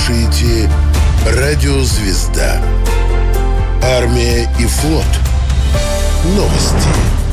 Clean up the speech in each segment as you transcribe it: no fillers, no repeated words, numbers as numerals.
слушаете «Радио Звезда». Армия и флот. Новости.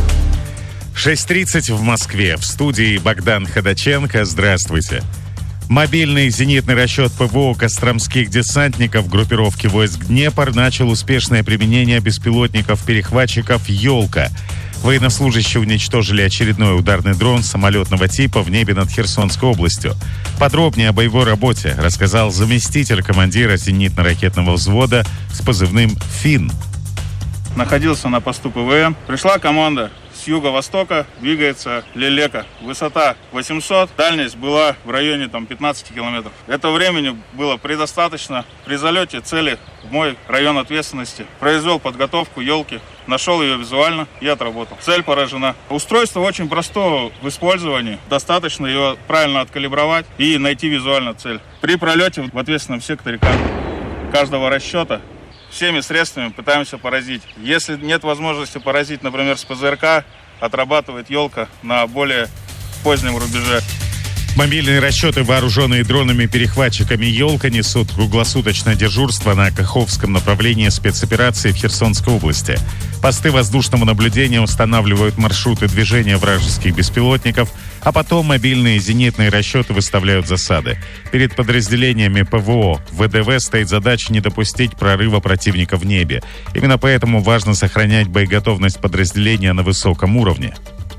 6:30 в Москве. В студии Богдан Ходаченко. Здравствуйте. Мобильный зенитный расчет ПВО костромских десантников группировки войск «Днепр» начал успешное применение беспилотников-перехватчиков «Ёлка». Военнослужащие уничтожили очередной ударный дрон самолетного типа в небе над Херсонской областью. Подробнее о боевой работе рассказал заместитель командира зенитно-ракетного взвода с позывным «Фин». Находился на посту ПВМ. Пришла команда с юго-востока, двигается Лелека. Высота 800, дальность была в районе 15 километров. Этого времени было предостаточно. При залете цели в мой район ответственности произвел подготовку «Ёлки», нашел ее визуально и отработал. Цель поражена. Устройство очень простое в использовании. Достаточно ее правильно откалибровать и найти визуально цель. При пролете в ответственном секторе каждого расчета всеми средствами пытаемся поразить. Если нет возможности поразить, например, с ПЗРК, отрабатывает «Ёлка» на более позднем рубеже. Мобильные расчеты, вооруженные дронами-перехватчиками «Ёлка», несут круглосуточное дежурство на Каховском направлении спецоперации в Херсонской области. Посты воздушного наблюдения устанавливают маршруты движения вражеских беспилотников, а потом мобильные зенитные расчеты выставляют засады. Перед подразделениями ПВО ВДВ стоит задача не допустить прорыва противника в небе. Именно поэтому важно сохранять боеготовность подразделения на высоком уровне.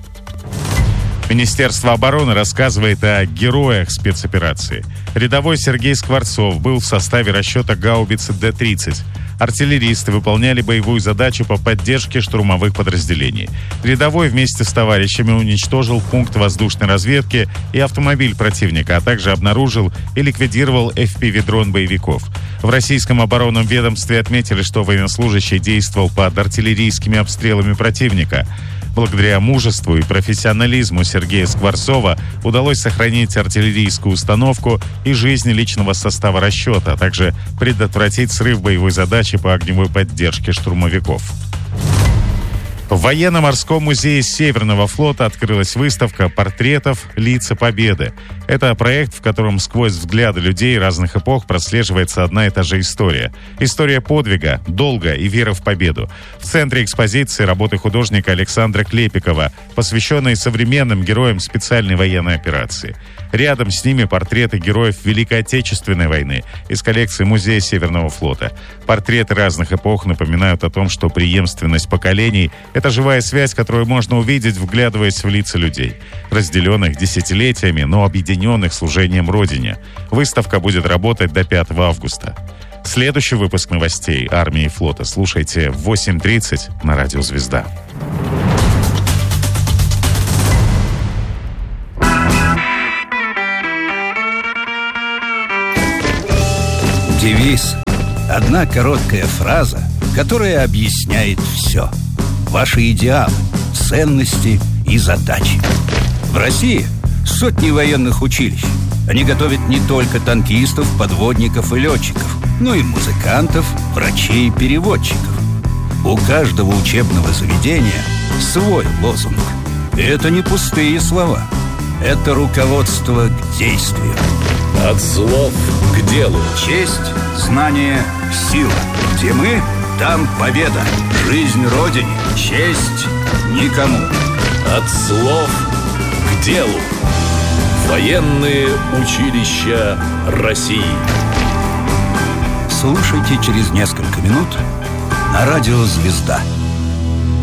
Министерство обороны рассказывает о героях спецоперации. Рядовой Сергей Скворцов был в составе расчета гаубицы Д-30. Артиллеристы выполняли боевую задачу по поддержке штурмовых подразделений. Рядовой вместе с товарищами уничтожил пункт воздушной разведки и автомобиль противника, а также обнаружил и ликвидировал FPV-дрон боевиков. В российском оборонном ведомстве отметили, что военнослужащий действовал под артиллерийскими обстрелами противника. Благодаря мужеству и профессионализму Сергея Скворцова удалось сохранить артиллерийскую установку и жизнь личного состава расчета, а также предотвратить срыв боевой задачи по огневой поддержке штурмовиков. В военно-морском музее Северного флота открылась выставка портретов «Лица Победы». Это проект, в котором сквозь взгляды людей разных эпох прослеживается одна и та же история. История подвига, долга и веры в победу. В центре экспозиции работы художника Александра Клепикова, посвященные современным героям специальной военной операции. Рядом с ними портреты героев Великой Отечественной войны из коллекции Музея Северного флота. Портреты разных эпох напоминают о том, что преемственность поколений – это живая связь, которую можно увидеть, вглядываясь в лица людей, разделенных десятилетиями, но объединенных служением Родине. Выставка будет работать до 5 августа. Следующий выпуск новостей армии и флота слушайте в 8:30 на Радио Звезда. Девиз. Одна короткая фраза, которая объясняет все. Ваши идеалы, ценности и задачи. В России сотни военных училищ. Они готовят не только танкистов, подводников и летчиков, но и музыкантов, врачей и переводчиков. У каждого учебного заведения свой лозунг. И это не пустые слова. Это руководство к действию. От слов к делу. Честь, знание, сила. Где мы, там победа. Жизнь Родине, честь никому. От слов к делу. Военные училища России. Слушайте через несколько минут на Радио Звезда.